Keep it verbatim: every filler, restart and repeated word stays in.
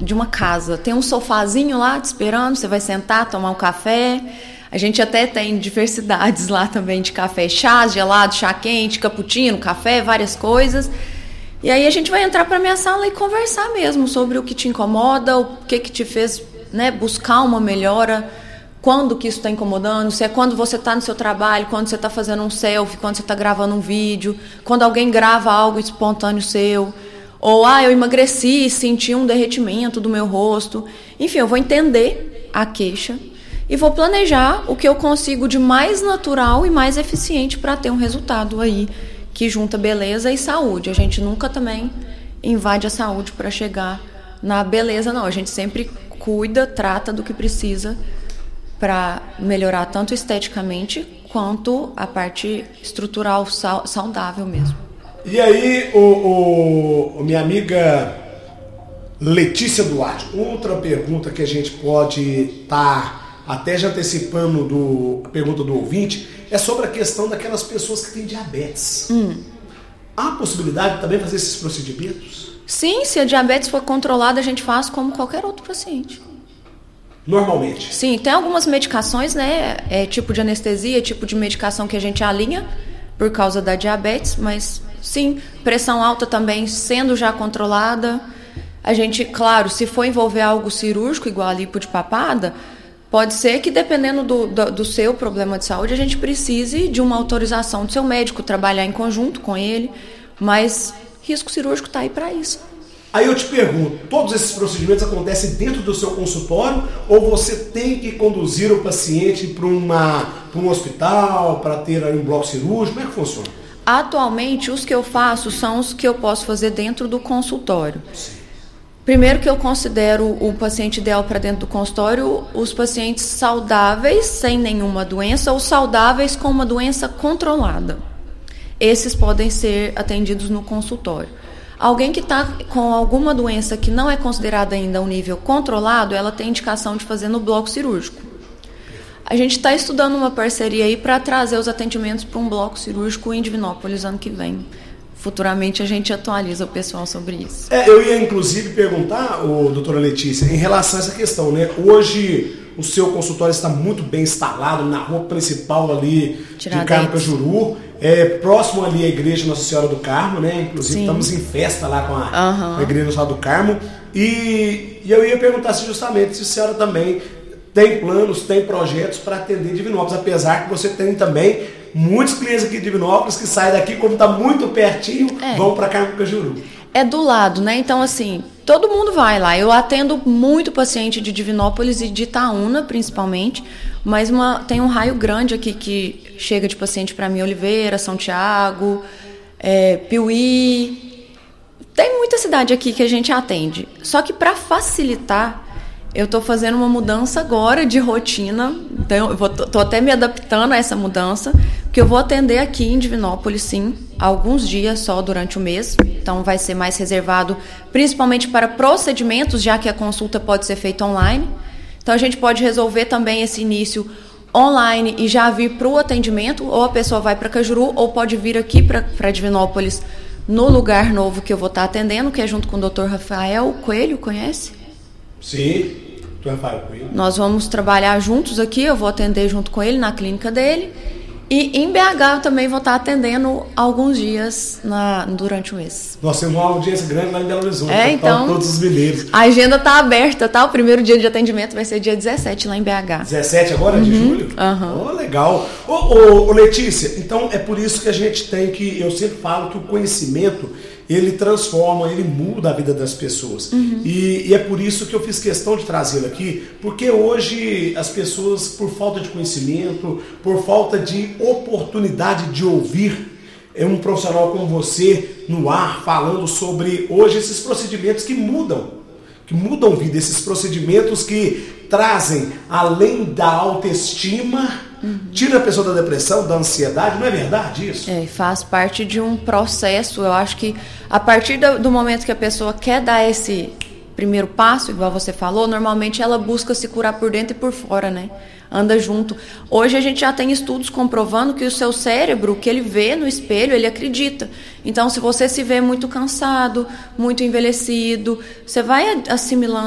de uma casa. Tem um sofazinho lá te esperando, você vai sentar, tomar um café. A gente até tem diversidades lá também de café, chá gelado, chá quente, cappuccino, café, várias coisas. E aí a gente vai entrar para minha sala e conversar mesmo sobre o que te incomoda, o que que te fez, né, buscar uma melhora, quando que isso está incomodando, se é quando você está no seu trabalho, quando você está fazendo um selfie, quando você está gravando um vídeo, quando alguém grava algo espontâneo seu, ou ah, eu emagreci e senti um derretimento do meu rosto. Enfim, eu vou entender a queixa e vou planejar o que eu consigo de mais natural e mais eficiente para ter um resultado aí que junta beleza e saúde. A gente nunca também invade a saúde para chegar na beleza, não. A gente sempre cuida, trata do que precisa para melhorar tanto esteticamente quanto a parte estrutural saudável mesmo. E aí, o, o, minha amiga Letícia Duarte, outra pergunta que a gente pode estar tá até já antecipando do, a pergunta do ouvinte, é sobre a questão daquelas pessoas que têm diabetes. Hum. Há a possibilidade de também fazer esses procedimentos? Sim, se a diabetes for controlada, a gente faz como qualquer outro paciente. Normalmente? Sim, tem algumas medicações, né? É tipo de anestesia, tipo de medicação que a gente alinha por causa da diabetes, mas sim, pressão alta também sendo já controlada. A gente, claro, se for envolver algo cirúrgico, igual a lipo de papada, pode ser que dependendo do, do, do seu problema de saúde, a gente precise de uma autorização do seu médico, trabalhar em conjunto com ele, mas risco cirúrgico está aí para isso. Aí eu te pergunto, todos esses procedimentos acontecem dentro do seu consultório ou você tem que conduzir o paciente para um hospital, para ter aí um bloco cirúrgico? Como é que funciona? Atualmente, os que eu faço são os que eu posso fazer dentro do consultório. Sim. Primeiro que eu considero o paciente ideal para dentro do consultório, os pacientes saudáveis, sem nenhuma doença, ou saudáveis com uma doença controlada. Esses podem ser atendidos no consultório. Alguém que está com alguma doença que não é considerada ainda um nível controlado, ela tem indicação de fazer no bloco cirúrgico. A gente está estudando uma parceria aí para trazer os atendimentos para um bloco cirúrgico em Divinópolis ano que vem. Futuramente a gente atualiza o pessoal sobre isso. É, eu ia inclusive perguntar, ô, doutora Letícia, em relação a essa questão, né? Hoje o seu consultório está muito bem instalado na rua principal ali de Carmo Cajuru, é, próximo ali à igreja Nossa Senhora do Carmo, né? Inclusive Sim. estamos em festa lá com a, uhum. com a igreja Nossa Senhora do Carmo. E, e eu ia perguntar se justamente se a senhora também tem planos, tem projetos para atender Divinópolis, apesar que você tem também muitos clientes aqui de Divinópolis que saem daqui, como está muito pertinho, é. vão para Carmo Cajuru. É do lado, né? Então, assim, todo mundo vai lá. Eu atendo muito paciente de Divinópolis e de Itaúna, principalmente, mas uma, tem um raio grande aqui que chega de paciente para mim, Oliveira, São Tiago, é, Piuí. Tem muita cidade aqui que a gente atende. Só que para facilitar, eu estou fazendo uma mudança agora de rotina, então eu estou até me adaptando a essa mudança, porque eu vou atender aqui em Divinópolis, sim, alguns dias só durante o mês, então vai ser mais reservado principalmente para procedimentos, já que a consulta pode ser feita online. Então a gente pode resolver também esse início online e já vir para o atendimento, ou a pessoa vai para Cajuru, ou pode vir aqui para Divinópolis, no lugar novo que eu vou estar atendendo, que é junto com o doutor Rafael Coelho, conhece? Sim, doutor Rafael Coelho. Nós vamos trabalhar juntos aqui, eu vou atender junto com ele na clínica dele. E em B H eu também vou estar atendendo alguns dias na, durante o mês. Nós temos uma audiência grande lá em Belo Horizonte. É, então, todos os mineiros. A agenda está aberta, tá? O primeiro dia de atendimento vai ser dia dezessete lá em B H. dezessete agora, uhum, de julho? Aham. Uhum. Oh, legal. Ô, ô, ô, Letícia, então é por isso que a gente tem que, eu sempre falo que o conhecimento, ele transforma, ele muda a vida das pessoas. Uhum. E, e é por isso que eu fiz questão de trazê-lo aqui, porque hoje as pessoas, por falta de conhecimento, por falta de oportunidade de ouvir é um profissional como você no ar, falando sobre hoje esses procedimentos que mudam, que mudam vida, esses procedimentos que trazem, além da autoestima, uhum, tira a pessoa da depressão, da ansiedade, não é verdade isso? É, faz parte de um processo. Eu acho que a partir do, do momento que a pessoa quer dar esse primeiro passo, igual você falou, normalmente ela busca se curar por dentro e por fora, né? Anda junto. Hoje a gente já tem estudos comprovando que o seu cérebro, o que ele vê no espelho, ele acredita. Então, se você se vê muito cansado, muito envelhecido, você vai assimilando